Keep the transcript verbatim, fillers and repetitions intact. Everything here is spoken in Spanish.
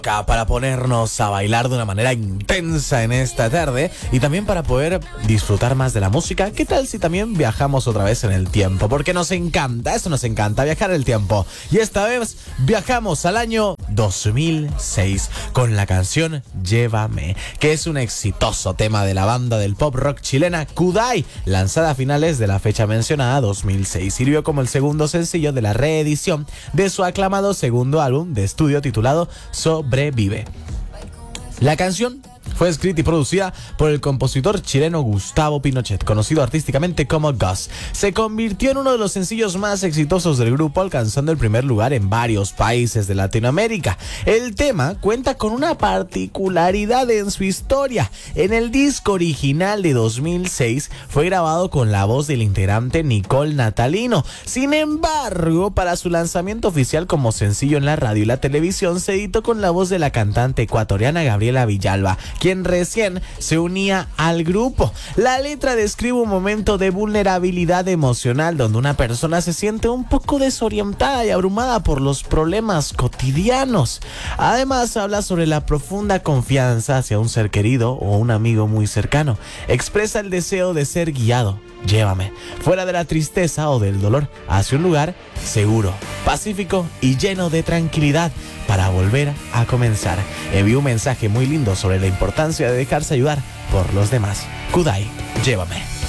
Para ponernos a bailar de una manera intensa en esta tarde y también para poder disfrutar más de la música. ¿Qué tal si también viajamos otra vez en el tiempo? Porque nos encanta, eso nos encanta, viajar el tiempo. Y esta vez viajamos al año dos mil seis con la canción Llévame, que es un exitoso tema de la banda del pop rock chilena Kudai, lanzada a finales de la fecha mencionada, dos mil seis. Sirvió como el segundo sencillo de la reedición de su aclamado segundo álbum de estudio titulado Sobrevive. La canción fue escrita y producida por el compositor chileno Gustavo Pinochet, conocido artísticamente como Gus. Se convirtió en uno de los sencillos más exitosos del grupo, alcanzando el primer lugar en varios países de Latinoamérica. El tema cuenta con una particularidad en su historia. En el disco original de dos mil seis fue grabado con la voz del integrante Nicole Natalino. Sin embargo, para su lanzamiento oficial como sencillo en la radio y la televisión, se editó con la voz de la cantante ecuatoriana Gabriela Villalba, quien recién se unía al grupo. La letra describe un momento de vulnerabilidad emocional donde una persona se siente un poco desorientada y abrumada por los problemas cotidianos. Además, habla sobre la profunda confianza hacia un ser querido o un amigo muy cercano. Expresa el deseo de ser guiado. Llévame fuera de la tristeza o del dolor hacia un lugar seguro, pacífico y lleno de tranquilidad para volver a comenzar. Envió un mensaje muy lindo sobre la importancia de dejarse ayudar por los demás. Kudai, Llévame.